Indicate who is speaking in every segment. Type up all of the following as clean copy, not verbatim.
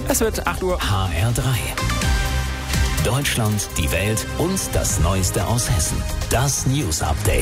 Speaker 1: Es wird 8 Uhr.
Speaker 2: HR3. Deutschland, die Welt und das Neueste aus Hessen. Das News Update.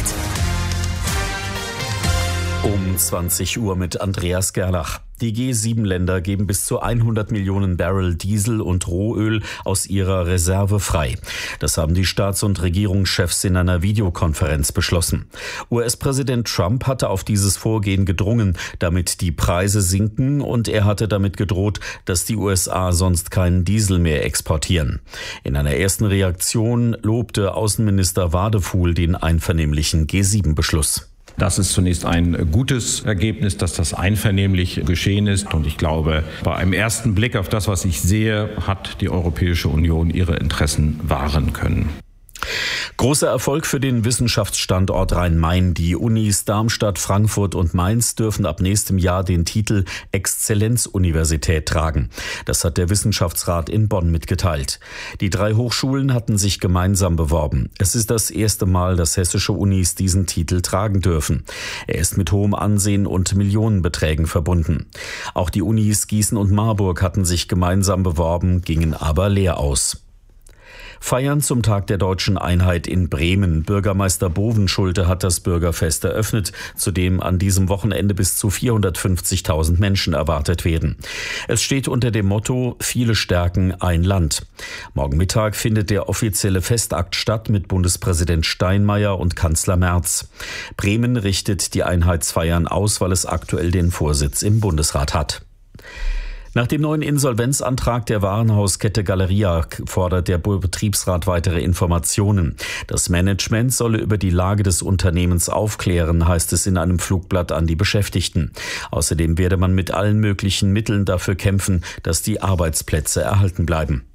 Speaker 3: Um 20 Uhr mit Andreas Gerlach. Die G7-Länder geben bis zu 100 Millionen Barrel Diesel und Rohöl aus ihrer Reserve frei. Das haben die Staats- und Regierungschefs in einer Videokonferenz beschlossen. US-Präsident Trump hatte auf dieses Vorgehen gedrungen, damit die Preise sinken, und er hatte damit gedroht, dass die USA sonst keinen Diesel mehr exportieren. In einer ersten Reaktion lobte Außenminister Wadefuhl den einvernehmlichen G7-Beschluss.
Speaker 4: Das ist zunächst ein gutes Ergebnis, dass das einvernehmlich geschehen ist. Und ich glaube, bei einem ersten Blick auf das, was ich sehe, hat die Europäische Union ihre Interessen wahren können.
Speaker 3: Großer Erfolg für den Wissenschaftsstandort Rhein-Main. Die Unis Darmstadt, Frankfurt und Mainz dürfen ab nächstem Jahr den Titel Exzellenzuniversität tragen. Das hat der Wissenschaftsrat in Bonn mitgeteilt. Die 3 Hochschulen hatten sich gemeinsam beworben. Es ist das erste Mal, dass hessische Unis diesen Titel tragen dürfen. Er ist mit hohem Ansehen und Millionenbeträgen verbunden. Auch die Unis Gießen und Marburg hatten sich gemeinsam beworben, gingen aber leer aus. Feiern zum Tag der Deutschen Einheit in Bremen. Bürgermeister Bovenschulte hat das Bürgerfest eröffnet, zu dem an diesem Wochenende bis zu 450.000 Menschen erwartet werden. Es steht unter dem Motto: Viele stärken ein Land. Morgen Mittag findet der offizielle Festakt statt mit Bundespräsident Steinmeier und Kanzler Merz. Bremen richtet die Einheitsfeiern aus, weil es aktuell den Vorsitz im Bundesrat hat. Nach dem neuen Insolvenzantrag der Warenhauskette Galeria fordert der Betriebsrat weitere Informationen. Das Management solle über die Lage des Unternehmens aufklären, heißt es in einem Flugblatt an die Beschäftigten. Außerdem werde man mit allen möglichen Mitteln dafür kämpfen, dass die Arbeitsplätze erhalten bleiben.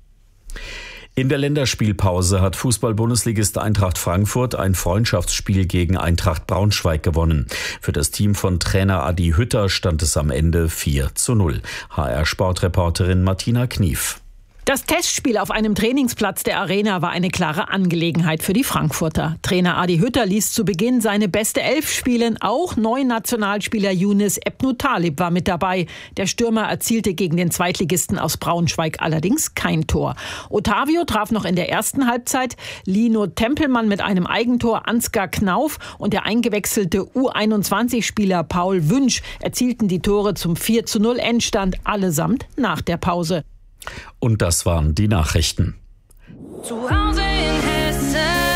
Speaker 3: In der Länderspielpause hat Fußball-Bundesligist Eintracht Frankfurt ein Freundschaftsspiel gegen Eintracht Braunschweig gewonnen. Für das Team von Trainer Adi Hütter stand es am Ende 4:0. HR-Sportreporterin Martina Knief.
Speaker 5: Das Testspiel auf einem Trainingsplatz der Arena war eine klare Angelegenheit für die Frankfurter. Trainer Adi Hütter ließ zu Beginn seine beste 11 spielen. Auch Neunationalspieler Younes Ebnou-Talib war mit dabei. Der Stürmer erzielte gegen den Zweitligisten aus Braunschweig allerdings kein Tor. Otavio traf noch in der ersten Halbzeit. Lino Tempelmann mit einem Eigentor, Ansgar Knauf und der eingewechselte U21-Spieler Paul Wünsch erzielten die Tore zum 4:0 Endstand, allesamt nach der Pause.
Speaker 3: Und das waren die Nachrichten.
Speaker 6: Zu Hause in Hessen.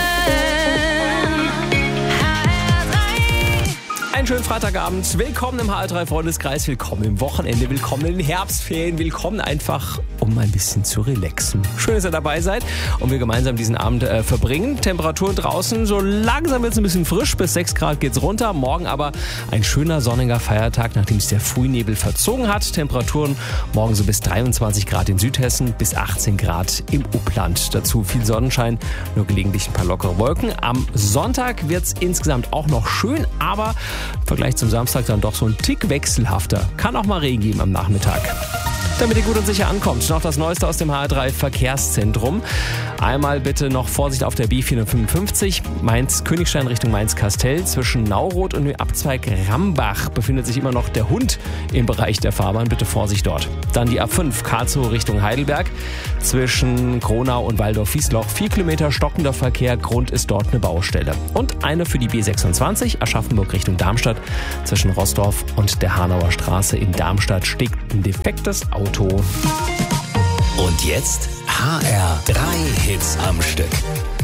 Speaker 1: Einen schönen Freitagabend. Willkommen im HR3 Freundeskreis, willkommen im Wochenende, willkommen in den Herbstferien, willkommen einfach, um ein bisschen zu relaxen. Schön, dass ihr dabei seid und wir gemeinsam diesen Abend verbringen. Temperaturen draußen, so langsam wird es ein bisschen frisch, bis 6 Grad geht's runter. Morgen aber ein schöner sonniger Feiertag, nachdem es der Frühnebel verzogen hat. Temperaturen morgen so bis 23 Grad in Südhessen, bis 18 Grad im Upland. Dazu viel Sonnenschein, nur gelegentlich ein paar lockere Wolken. Am Sonntag wird es insgesamt auch noch schön, aber im Vergleich zum Samstag dann doch so ein Tick wechselhafter. Kann auch mal Regen geben am Nachmittag. Damit ihr gut und sicher ankommt, noch das Neueste aus dem HR3 Verkehrszentrum. Einmal bitte noch Vorsicht auf der B455, Mainz-Königstein Richtung Mainz-Kastell. Zwischen Nauroth und dem Abzweig Rambach befindet sich immer noch der Hund im Bereich der Fahrbahn. Bitte Vorsicht dort. Dann die A5 Karlsruhe Richtung Heidelberg. Zwischen Kronau und Waldorf-Wiesloch 4 Kilometer stockender Verkehr. Grund ist dort eine Baustelle. Und eine für die B26 Aschaffenburg Richtung Darmstadt. Zwischen Roßdorf und der Hanauer Straße in Darmstadt steht ein defektes Auto.
Speaker 2: Und jetzt HR3 Hits am Stück.